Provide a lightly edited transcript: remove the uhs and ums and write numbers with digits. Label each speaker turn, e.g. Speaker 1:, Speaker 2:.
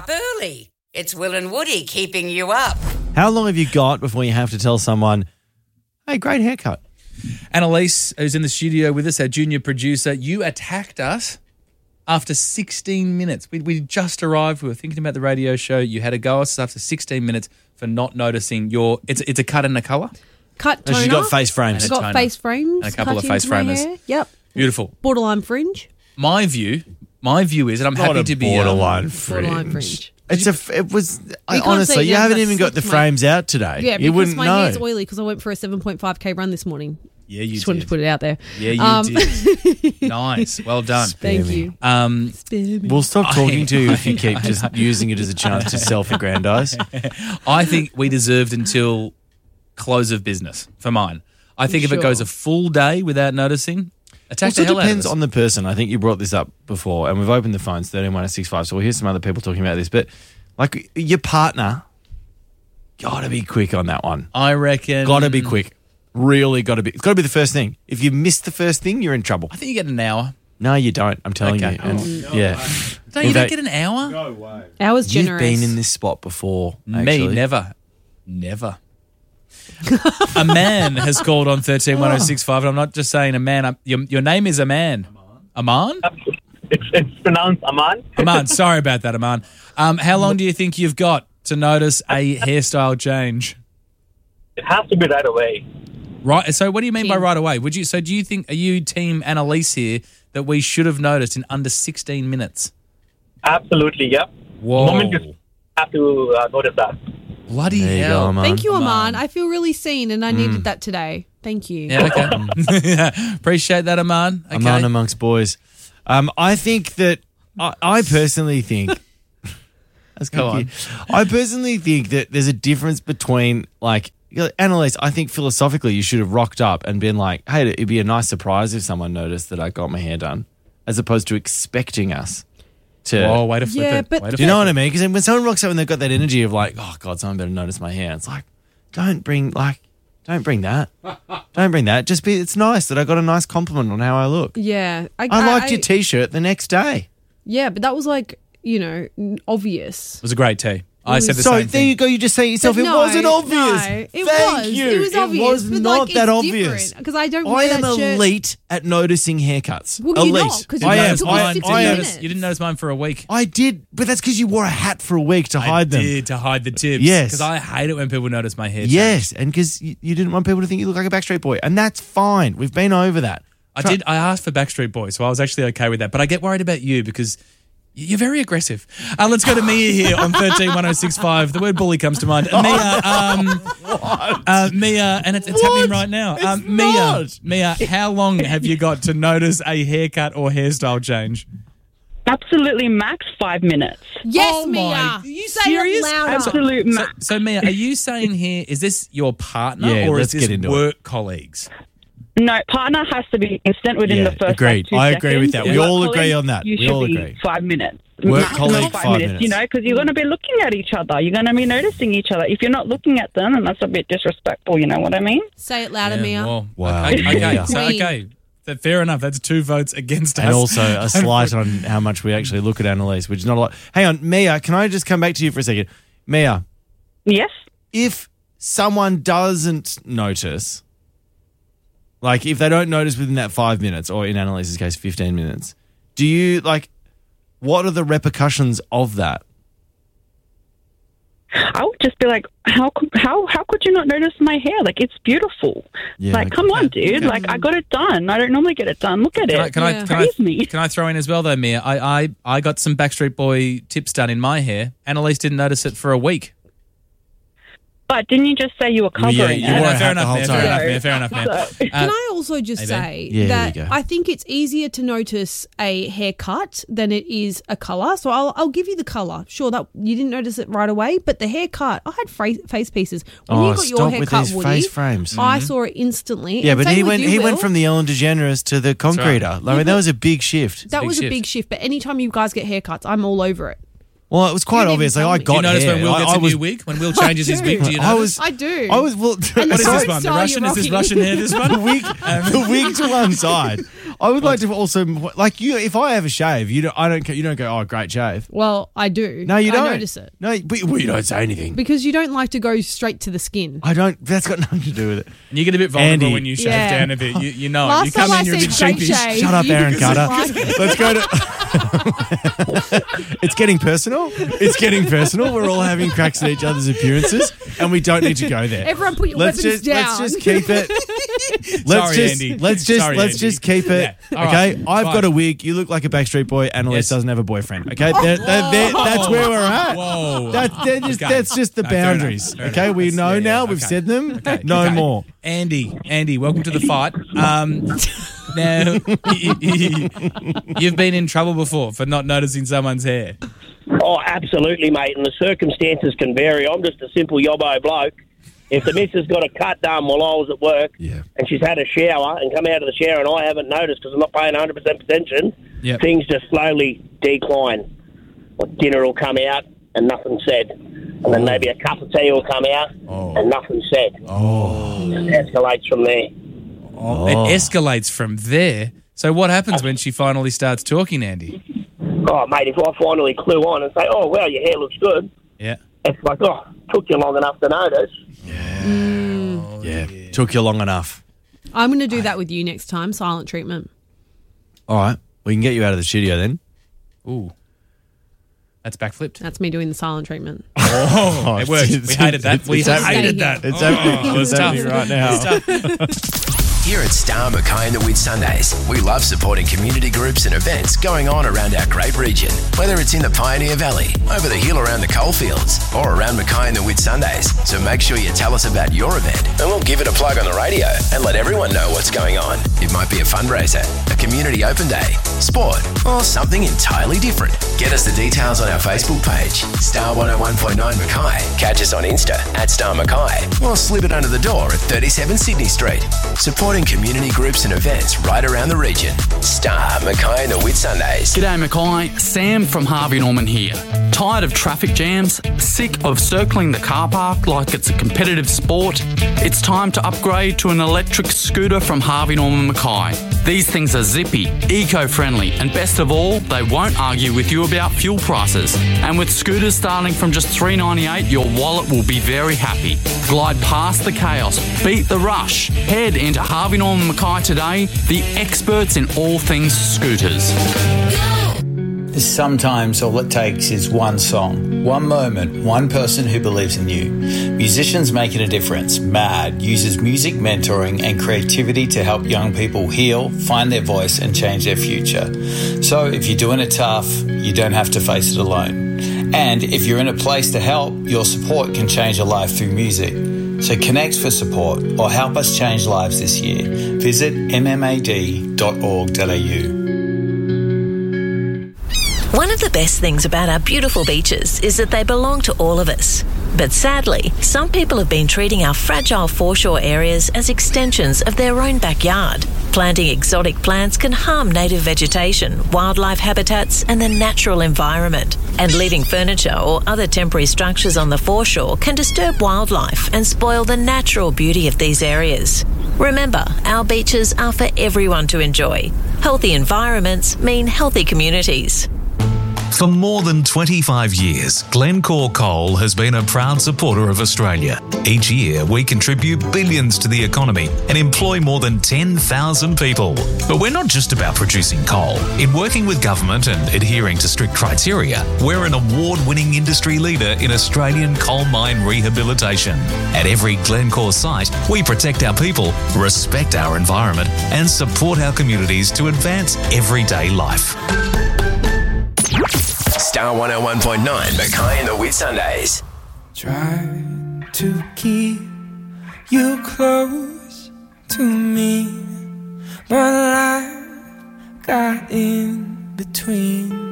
Speaker 1: up early. It's Will and Woody keeping you up.
Speaker 2: How long have you got before you have to tell someone, hey, great haircut?
Speaker 3: Annalise, who's in the studio with us, our junior producer, you attacked us after 16 minutes. We just arrived. We were thinking about the radio show. You had to go us after 16 minutes for not noticing your... It's a cut and a colour?
Speaker 4: Cut toner.
Speaker 2: She's got face frames.
Speaker 4: She's got face frames.
Speaker 3: And a couple
Speaker 4: cut
Speaker 3: of face
Speaker 4: into my
Speaker 3: framers.
Speaker 4: hair. Yep.
Speaker 3: Beautiful.
Speaker 4: Borderline fringe.
Speaker 3: My view is, and I'm happy to be...
Speaker 2: borderline fringe.
Speaker 4: Borderline fringe.
Speaker 2: Honestly,
Speaker 4: see
Speaker 2: you
Speaker 4: it now
Speaker 2: haven't
Speaker 4: 'cause I
Speaker 2: even got the
Speaker 4: slicked my-
Speaker 2: frames out today.
Speaker 4: Yeah,
Speaker 2: you
Speaker 4: because
Speaker 2: wouldn't
Speaker 4: my
Speaker 2: know.
Speaker 4: hair's oily because I went for a 7.5k run this morning.
Speaker 3: Yeah, you
Speaker 4: Just
Speaker 3: did.
Speaker 4: wanted to put it out there.
Speaker 3: Yeah, you did. Nice. Well done.
Speaker 4: Thank you.
Speaker 2: We'll stop talking to you if you keep just using it as a chance to self-aggrandize.
Speaker 3: I think we deserved until close of business for mine. I think if it goes a full day without noticing, attack the
Speaker 2: Also
Speaker 3: hell out of
Speaker 2: depends
Speaker 3: us.
Speaker 2: on the person. I think you brought this up before, and we've opened the phones 131065, so we'll hear some other people talking about this. But like your partner, gotta be quick on that one.
Speaker 3: I reckon.
Speaker 2: Gotta be quick. Really gotta be. It's gotta be the first thing. If you miss the first thing, you're in trouble.
Speaker 3: I think you get an hour.
Speaker 2: No, you don't. I'm telling
Speaker 3: Okay.
Speaker 2: you. And yeah.
Speaker 3: No, you don't get an hour?
Speaker 5: No way.
Speaker 4: Hours generous.
Speaker 2: You've been in this spot before.
Speaker 3: Me,
Speaker 2: actually.
Speaker 3: never. A man has called on 131065, and I'm not just saying a man. Your name is Aman. Aman?
Speaker 6: It's pronounced Aman.
Speaker 3: Aman, sorry about that, Aman. How long do you think you've got to notice a hairstyle change?
Speaker 6: It has to be right away.
Speaker 3: Right. So what do you mean by
Speaker 4: Team.
Speaker 3: right away? Do you think, are you team Annalise here, that we should have noticed in under 16 minutes?
Speaker 6: Absolutely, yep.
Speaker 3: Whoa.
Speaker 6: The moment you have to notice that.
Speaker 3: Bloody
Speaker 2: There you
Speaker 3: hell.
Speaker 2: go, Aman.
Speaker 4: Thank you, Aman. I feel really seen and I needed that today. Thank you.
Speaker 3: Yeah, okay. Appreciate that, Aman. Okay.
Speaker 2: Aman amongst boys. I think that I personally think.
Speaker 3: Go on.
Speaker 2: I personally think that there's a difference between like Annalise. I think philosophically you should have rocked up and been like, "Hey, it'd be a nice surprise if someone noticed that I got my hair done," as opposed to expecting us to.
Speaker 3: Whoa, way to flip
Speaker 4: Yeah,
Speaker 3: it.
Speaker 4: but-
Speaker 3: Way to
Speaker 2: Do you
Speaker 3: flip
Speaker 2: know
Speaker 3: it.
Speaker 2: what I mean? Because when someone rocks up and they've got that energy of like, "Oh God, someone better notice my hair," it's like, don't bring that. Don't bring that. Just be. It's nice that I got a nice compliment on how I look.
Speaker 4: Yeah.
Speaker 2: I liked your T-shirt the next day.
Speaker 4: Yeah, but that was like, obvious.
Speaker 3: It was a great tea. I said the
Speaker 2: So
Speaker 3: same
Speaker 2: there
Speaker 3: thing.
Speaker 2: you go. You just say it yourself.
Speaker 4: But
Speaker 2: It wasn't obvious.
Speaker 4: No, it
Speaker 2: Thank
Speaker 4: was.
Speaker 2: you.
Speaker 4: It was obvious.
Speaker 2: It was
Speaker 4: but
Speaker 2: not
Speaker 4: like,
Speaker 2: that
Speaker 4: it's
Speaker 2: obvious.
Speaker 4: Because I don't
Speaker 2: I
Speaker 4: wear
Speaker 2: am
Speaker 4: that shirt.
Speaker 2: elite at noticing haircuts.
Speaker 4: Well, you're
Speaker 2: elite.
Speaker 4: not, 'cause
Speaker 3: You
Speaker 2: I
Speaker 3: didn't
Speaker 2: am.
Speaker 3: notice
Speaker 4: took
Speaker 3: mine.
Speaker 4: 60
Speaker 3: You
Speaker 4: minutes.
Speaker 3: didn't notice mine for a week.
Speaker 2: I did, but that's because you wore a hat for a week to hide them.
Speaker 3: I did, to hide the tips.
Speaker 2: Yes.
Speaker 3: Because I hate it when people notice my hair change.
Speaker 2: Yes, and because you didn't want people to think you look like a Backstreet Boy, and that's fine. We've been over that.
Speaker 3: I asked for Backstreet Boys, so I was actually okay with that. But I get worried about you because you're very aggressive. Let's go to Mia here on 131065. The word bully comes to mind. Mia, and it's happening right now. Mia, how long have you got to notice a haircut or hairstyle change?
Speaker 7: Absolutely max 5 minutes.
Speaker 4: Yes,
Speaker 3: Oh
Speaker 4: Mia.
Speaker 3: my- Are you
Speaker 4: Say
Speaker 3: serious?
Speaker 4: it louder.
Speaker 7: Absolute max.
Speaker 3: So Mia, are you saying here, is this your partner
Speaker 2: Yeah,
Speaker 3: or
Speaker 2: let's
Speaker 3: is this
Speaker 2: get into
Speaker 3: work colleagues?
Speaker 7: No, partner has to be instant within the first
Speaker 2: agreed.
Speaker 7: like, 2
Speaker 2: I agree with
Speaker 7: seconds.
Speaker 2: that. We
Speaker 7: Work
Speaker 2: all agree
Speaker 7: colleague,
Speaker 2: on that.
Speaker 7: You
Speaker 2: We
Speaker 7: should
Speaker 2: all
Speaker 7: be
Speaker 2: agree.
Speaker 7: 5 minutes.
Speaker 2: Work
Speaker 7: Maximum
Speaker 2: colleague, 5 minutes.
Speaker 7: because you're going to be looking at each other. You're going to be noticing each other. If you're not looking at them, and that's a bit disrespectful, you know what I mean?
Speaker 4: Say it louder, Mia.
Speaker 3: Well,
Speaker 2: Wow.
Speaker 3: Okay,
Speaker 2: Yeah.
Speaker 3: okay. Fair enough. That's 2 votes against us.
Speaker 2: And also a slight on how much we actually look at Annalise, which is not a lot. Hang on, Mia, can I just come back to you for a second? Mia,
Speaker 7: Yes.
Speaker 2: if someone doesn't notice, like if they don't notice within that 5 minutes, or in Annalise's case, 15 minutes, do you, like, what are the repercussions of that?
Speaker 7: I would just be like, how could you not notice my hair? Like, it's beautiful.
Speaker 2: Yeah,
Speaker 7: like, come on, dude. Like, I got it done. I don't normally get it done. Look at it. Praise me.
Speaker 3: Can I throw in as well, though, Mia? I got some Backstreet Boy tips done in my hair. Annalise didn't notice it for a week.
Speaker 7: But didn't you just say you were covering
Speaker 2: you
Speaker 7: it?
Speaker 2: wore a
Speaker 3: No,
Speaker 2: hat
Speaker 3: fair
Speaker 2: the
Speaker 3: enough,
Speaker 2: whole
Speaker 3: Mia,
Speaker 2: time.
Speaker 3: fair enough, Mia.
Speaker 4: Can I also just
Speaker 3: Maybe.
Speaker 4: say
Speaker 2: Yeah,
Speaker 4: that
Speaker 2: there you go.
Speaker 4: I think it's easier to notice a haircut than it is a colour. So I'll give you the colour. Sure, that you didn't notice it right away, but the haircut, I had face pieces. When you got your
Speaker 2: stop with
Speaker 4: haircut,
Speaker 2: these
Speaker 4: Woody,
Speaker 2: face frames.
Speaker 4: I saw it instantly.
Speaker 2: Yeah,
Speaker 4: And
Speaker 2: but
Speaker 4: same
Speaker 2: he
Speaker 4: with
Speaker 2: went
Speaker 4: you, Will.
Speaker 2: from the Ellen DeGeneres to the concreter. I mean, that was a big shift.
Speaker 4: That
Speaker 3: big
Speaker 4: was a
Speaker 3: shift.
Speaker 4: big shift, but anytime you guys get haircuts, I'm all over it.
Speaker 2: Well, it was quite
Speaker 4: You didn't
Speaker 2: obvious.
Speaker 4: even
Speaker 2: Like, I
Speaker 4: tell me.
Speaker 2: got
Speaker 3: Do you notice
Speaker 2: hair.
Speaker 3: when Will gets
Speaker 2: I
Speaker 3: a
Speaker 2: was,
Speaker 3: new wig? When Will changes his wig, do you notice?
Speaker 4: I do.
Speaker 2: I was. Well,
Speaker 4: And
Speaker 3: What is
Speaker 4: the
Speaker 3: this
Speaker 4: style
Speaker 3: one? The
Speaker 4: you're
Speaker 3: Russian? Is this
Speaker 4: rocking.
Speaker 3: Russian hair, this one?
Speaker 2: the wig to one side. I would like to also like you. If I have a shave, you don't go, oh, great shave.
Speaker 4: Well, I do.
Speaker 2: No, you don't.
Speaker 4: I notice it.
Speaker 2: No, but you don't say anything.
Speaker 4: Because you don't like to go straight to the skin.
Speaker 2: I don't. That's got nothing to do with it.
Speaker 3: And you get a bit vulnerable
Speaker 2: Andy.
Speaker 3: when you shave
Speaker 4: Yeah.
Speaker 3: down a bit. You know,
Speaker 4: Last
Speaker 3: you come
Speaker 4: time
Speaker 3: in, you're a
Speaker 4: I
Speaker 3: bit
Speaker 4: said straight
Speaker 3: sheepish.
Speaker 4: shave,
Speaker 2: Shut up,
Speaker 4: you
Speaker 2: Aaron
Speaker 4: didn't
Speaker 2: Carter.
Speaker 4: like it.
Speaker 2: Let's go to. It's getting personal. It's getting personal. We're all having cracks at each other's appearances, and we don't need to go there.
Speaker 4: Everyone put your weapons down.
Speaker 2: Let's just keep it.
Speaker 3: Andy.
Speaker 2: Let's just keep it.
Speaker 3: Yeah. All
Speaker 2: Okay,
Speaker 3: right,
Speaker 2: I've
Speaker 3: fine.
Speaker 2: got a wig. You look like a Backstreet Boy. Annalise
Speaker 3: Yes.
Speaker 2: doesn't have a boyfriend. Okay, that's where we're at.
Speaker 3: Whoa.
Speaker 2: That's just the
Speaker 3: No, fair enough,
Speaker 2: boundaries.
Speaker 3: fair
Speaker 2: Okay,
Speaker 3: enough.
Speaker 2: we know
Speaker 3: Yeah,
Speaker 2: now.
Speaker 3: yeah,
Speaker 2: We've
Speaker 3: okay.
Speaker 2: said them.
Speaker 3: Okay,
Speaker 2: No
Speaker 3: okay.
Speaker 2: more.
Speaker 3: Andy, welcome to the fight. Now, you've been in trouble before for not noticing someone's hair.
Speaker 5: Oh, absolutely, mate. And the circumstances can vary. I'm just a simple yobbo bloke. If the missus got a cut done while I was at work
Speaker 2: Yeah.
Speaker 5: and she's had a shower and come out of the shower and I haven't noticed because I'm not paying 100% attention,
Speaker 3: Yep.
Speaker 5: things just slowly decline. Like dinner will come out and nothing said. And then maybe a cup of tea will come out and nothing said. It escalates from there.
Speaker 3: It escalates from there. So what happens when she finally starts talking, Andy?
Speaker 5: Oh, mate, if I finally clue on and say, oh, wow, your hair looks good,
Speaker 3: Yeah.
Speaker 5: it's like, oh, took you long enough to notice.
Speaker 2: Yeah, took you long enough.
Speaker 4: I'm going to do that with you next time. Silent treatment.
Speaker 2: All right, we can get you out of the studio then.
Speaker 3: Ooh. That's backflipped.
Speaker 4: That's me doing the silent treatment.
Speaker 3: Oh, it worked. We hated that. We
Speaker 2: it's happening.
Speaker 3: hated that.
Speaker 2: It's happening.
Speaker 3: It's
Speaker 2: It's
Speaker 3: tough.
Speaker 2: happening right now.
Speaker 3: It's tough.
Speaker 8: Here at Star Mackay and the Whitsundays, we love supporting community groups and events going on around our great region. Whether it's in the Pioneer Valley, over the hill around the coalfields, or around Mackay and the Whitsundays. So make sure you tell us about your event and we'll give it a plug on the radio and let everyone know what's going on. It might be a fundraiser, a community open day, sport, or something entirely different. Get us the details on our Facebook page, Star 101.9 Mackay. Catch us on Insta at Star Mackay, or slip it under the door at 37 Sydney Street. Supporting community groups and events right around the region. Star Mackay and the Whitsundays.
Speaker 9: G'day Mackay, Sam from Harvey Norman here. Tired of traffic jams? Sick of circling the car park like it's a competitive sport? It's time to upgrade to an electric scooter from Harvey Norman Mackay. These things are zippy, eco-friendly, and best of all, they won't argue with you about fuel prices. And with scooters starting from just $3.98, your wallet will be very happy. Glide past the chaos, beat the rush. Head into Harvey Norman Mackay today, the experts in all things scooters.
Speaker 10: Sometimes all it takes is one song, one moment, one person who believes in you. Musicians Making a Difference, MAD, uses music mentoring and creativity to help young people heal, find their voice and change their future. So if you're doing it tough, you don't have to face it alone. And if you're in a place to help, your support can change a life through music. So connect for support or help us change lives this year. Visit mmad.org.au.
Speaker 11: One of the best things about our beautiful beaches is that they belong to all of us. But sadly, some people have been treating our fragile foreshore areas as extensions of their own backyard. Planting exotic plants can harm native vegetation, wildlife habitats and the natural environment. And leaving furniture or other temporary structures on the foreshore can disturb wildlife and spoil the natural beauty of these areas. Remember, our beaches are for everyone to enjoy. Healthy environments mean healthy communities.
Speaker 12: For more than 25 years, Glencore Coal has been a proud supporter of Australia. Each year, we contribute billions to the economy and employ more than 10,000 people. But we're not just about producing coal. In working with government and adhering to strict criteria, we're an award-winning industry leader in Australian coal mine rehabilitation. At every Glencore site, we protect our people, respect our environment, and support our communities to advance everyday life.
Speaker 8: Star 101.9 Mackay and the Whitsundays.
Speaker 13: Try to keep you close to me, but life got in between.